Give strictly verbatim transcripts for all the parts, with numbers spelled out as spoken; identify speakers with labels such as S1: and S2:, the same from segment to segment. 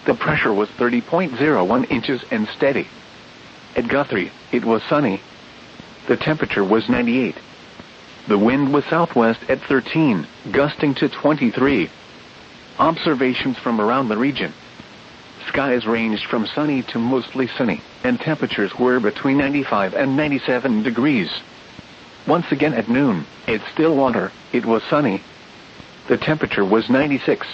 S1: The pressure was thirty point zero one inches and steady. At Guthrie, it was sunny. The temperature was ninety-eight. The wind was southwest at thirteen, gusting to twenty-three. Observations from around the region. Skies ranged from sunny to mostly sunny, and temperatures were between ninety-five and ninety-seven degrees. Once again at noon, at Stillwater, it was sunny. The temperature was ninety-six.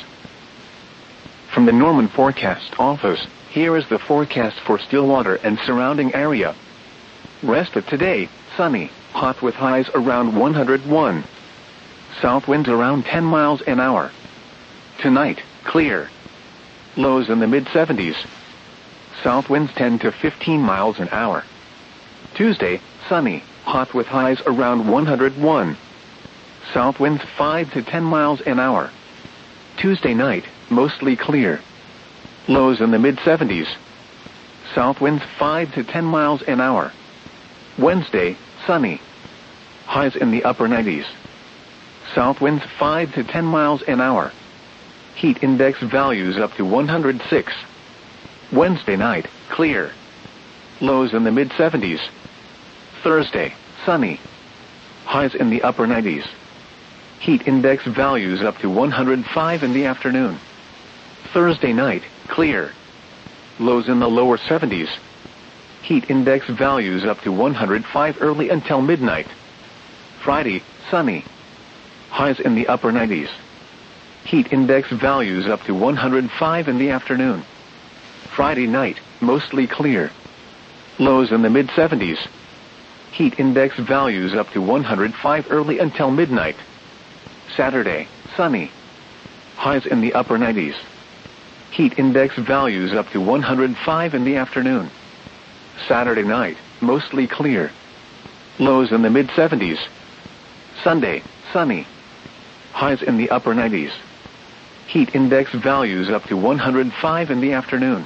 S1: From the Norman Forecast Office, here is the forecast for Stillwater and surrounding area. Rest of today, sunny, hot with highs around one hundred one. South winds around ten miles an hour. Tonight, clear. Lows in the mid seventies. South winds ten to fifteen miles an hour. Tuesday, sunny, hot with highs around one hundred one. South winds five to ten miles an hour. Tuesday night, mostly clear. Lows in the mid seventies. South winds five to ten miles an hour. Wednesday, sunny. Highs in the upper nineties. South winds five to ten miles an hour. Heat index values up to one hundred six. Wednesday night, clear. Lows in the mid seventies. Thursday, sunny. Highs in the upper nineties. Heat index values up to one hundred five in the afternoon. Thursday night, clear. Lows in the lower seventies. Heat index values up to one hundred five early until midnight. Friday, sunny. Highs in the upper nineties. Heat index values up to one hundred five in the afternoon. Friday night, mostly clear. Lows in the mid seventies. Heat index values up to one hundred five early until midnight. Saturday, sunny. Highs in the upper nineties. Heat index values up to one hundred five in the afternoon. Saturday night, mostly clear. Lows in the mid seventies. Sunday, sunny. Highs in the upper nineties. Heat index values up to one hundred five in the afternoon.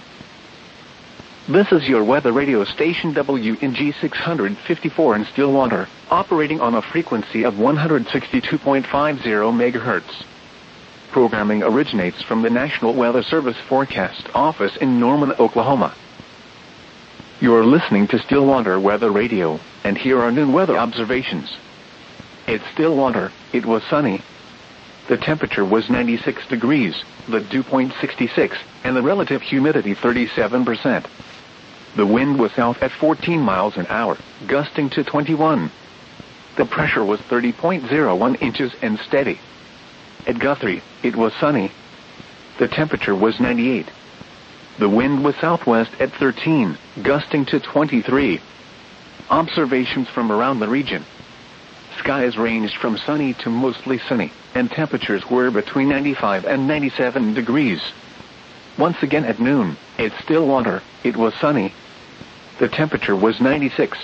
S1: This is your weather radio station W N G six fifty-four in Stillwater, operating on a frequency of one hundred sixty-two point five zero megahertz. Programming originates from the National Weather Service Forecast Office in Norman, Oklahoma. You're listening to Stillwater Weather Radio, and here are noon weather observations. At Stillwater, it was sunny. The temperature was ninety-six degrees, the dew point sixty-six, and the relative humidity thirty-seven percent. The wind was south at fourteen miles an hour, gusting to twenty-one. The pressure was thirty point zero one inches and steady. At Guthrie, it was sunny. The temperature was ninety-eight. The wind was southwest at thirteen, gusting to twenty-three. Observations from around the region. Skies ranged from sunny to mostly sunny, and temperatures were between ninety-five and ninety-seven degrees. Once again at noon, at Stillwater, it was sunny. The temperature was ninety-six.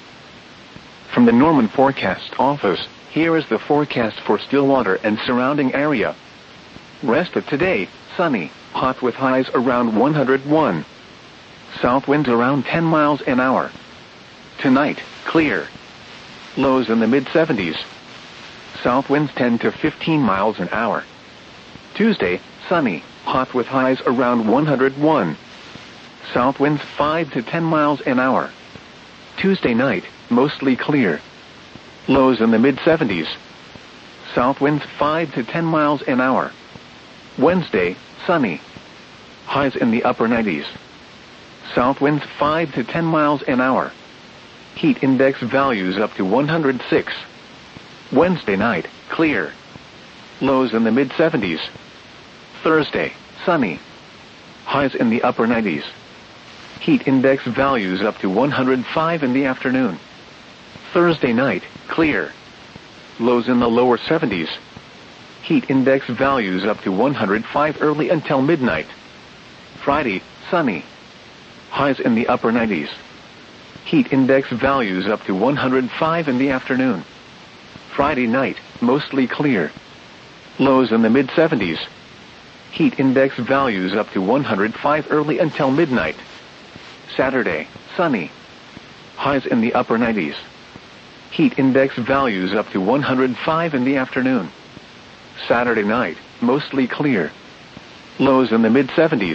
S1: From the Norman Forecast Office, here is the forecast for Stillwater and surrounding area. Rest of today, sunny, hot with highs around one hundred one. South winds around ten miles an hour. Tonight, clear. Lows in the mid seventies. South winds ten to fifteen miles an hour. Tuesday, sunny, hot with highs around one hundred one. South winds five to ten miles an hour. Tuesday night, mostly clear. Lows in the mid seventies. South winds five to ten miles an hour. Wednesday, sunny. Highs in the upper nineties. South winds five to ten miles an hour. Heat index values up to one hundred six. Wednesday night, clear. Lows in the mid seventies. Thursday, sunny. Highs in the upper nineties. Heat index values up to one hundred five in the afternoon. Thursday night, clear. Lows in the lower seventies. Heat index values up to one hundred five early until midnight. Friday, sunny. Highs in the upper nineties. Heat index values up to one hundred five in the afternoon. Friday night, mostly clear. Lows in the mid seventies. Heat index values up to one hundred five early until midnight. Saturday, sunny. Highs in the upper nineties. Heat index values up to one hundred five in the afternoon. Saturday night, mostly clear. Lows in the mid seventies.